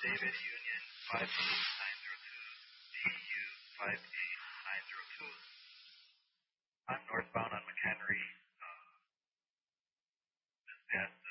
David Union 58902, DU 58902. I'm northbound on McHenry. This past